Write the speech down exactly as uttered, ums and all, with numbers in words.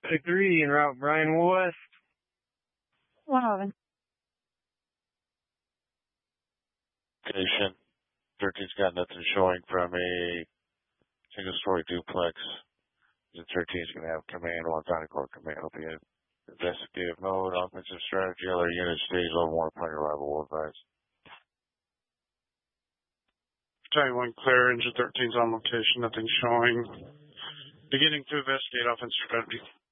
three en route Brian West. one eleven. Station. thirteen's got nothing showing from a single-story duplex. And thirteen's going to have command, one County Court command. Will be in investigative mode, offensive strategy. Other units stage level one upon arrival. Will advise. Battalion one clear. Engine thirteen's on location. Nothing showing. Beginning to investigate offensive strategy.